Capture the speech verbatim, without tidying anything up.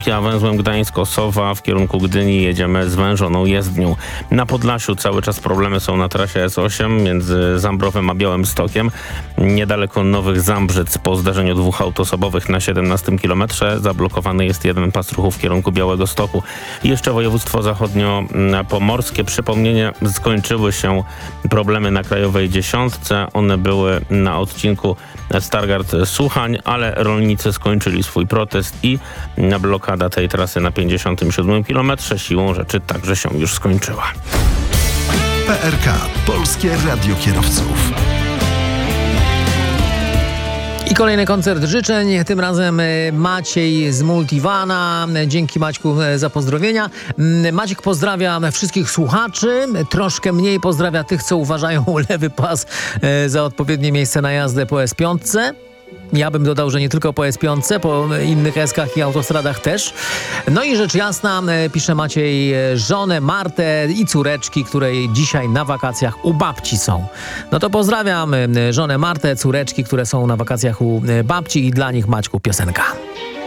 a węzłem Gdańsk-Osowa w kierunku Gdyni jedziemy zwężoną jezdnią. Na Podlasiu cały czas problemy są na trasie S osiem między Zambrowem a Białymstokiem. Niedaleko Nowych Zambrzyc po zdarzeniu dwóch autosobowych na siedemnastym kilometrze zablokowany jest jeden pas ruchu w kierunku Białegostoku. I jeszcze województwo zachodnio-pomorskie. Przypomnienie, skończyły się problemy na Krajowej Dziesiątce. One były na odcinku Stargard-Suchań, ale rolnicy skończyli swój protest i blokada tej trasy na pięćdziesiątym siódmym kilometrze siłą rzeczy także się już skończyła. P R K. Polskie Radio Kierowców. I kolejny koncert życzeń, tym razem Maciej z Multivana. Dzięki Maćku za pozdrowienia. Maciek pozdrawia wszystkich słuchaczy, troszkę mniej pozdrawia tych, co uważają lewy pas za odpowiednie miejsce na jazdę po S pięć. Ja bym dodał, że nie tylko po S pięć, po innych eskach i autostradach też. No i rzecz jasna, pisze Maciej, żonę Martę i córeczki, które dzisiaj na wakacjach u babci są. No to pozdrawiam żonę Martę, córeczki, które są na wakacjach u babci i dla nich, Maćku, piosenka.